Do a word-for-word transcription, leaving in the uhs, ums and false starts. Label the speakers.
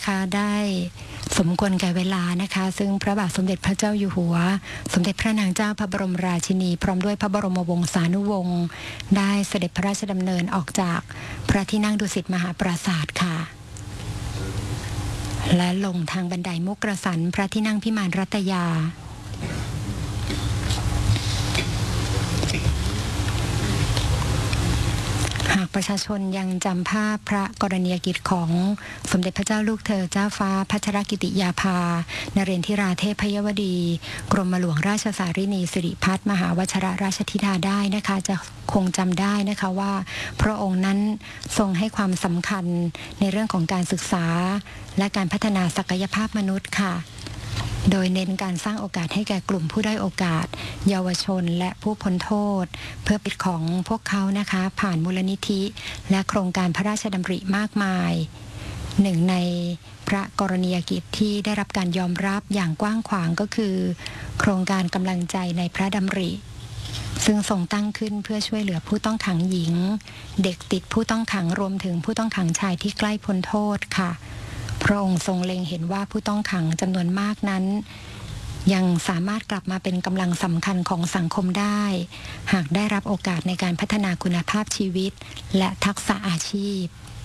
Speaker 1: นะคะได้สมควรแก่เวลานะคะซึ่งพระบาทสมเด็จพระเจ้าอยู่หัวสมเด็จพระนางเจ้าพระบรมราชินีพร้อมด้วยพระบรมวงศานุวงศ์ได้เสด็จพระราชดำเนินออกจากพระที่นั่งดุสิตมหาปราสาทค่ะและลงทางบันไดมุกกระสันพระที่นั่งพิมานรัตยาหากประชาชนยังจำภาพพระกรณียกิจของสมเด็จพระเจ้าลูกเธอเจ้าฟ้าพัชรกิติยาภานเรนทิราเทพยวดีกรมหลวงราชสารินีสิริพัฒน์มหาวชรราชธิดาได้นะคะจะคงจำได้นะคะว่าพระองค์นั้นทรงให้ความสำคัญในเรื่องของการศึกษาและการพัฒนาศักยภาพมนุษย์ค่ะโดยเน้นการสร้างโอกาสให้แก่กลุ่มผู้ด้อยโอกาสเยาวชนและผู้พ้นโทษเพื่อปิดของพวกเขานะคะผ่านมูลนิธิและโครงการพระราชดำริมากมายหนึ่งในพระกรณียกิจที่ได้รับการยอมรับอย่างกว้างขวางก็คือโครงการกำลังใจในพระดำริซึ่งทรงตั้งขึ้นเพื่อช่วยเหลือผู้ต้องขังหญิงเด็กติดผู้ต้องขังรวมถึงผู้ต้องขังชายที่ใกล้พ้นโทษค่ะพระองค์ทรงเล็งเห็นว่าผู้ต้องขังจำนวนมากนั้นยังสามารถกลับมาเป็นกำลังสำคัญของสังคมได้หากได้รับโอกาสในการพัฒนาคุณภาพชีวิตและทักษะอาชีพ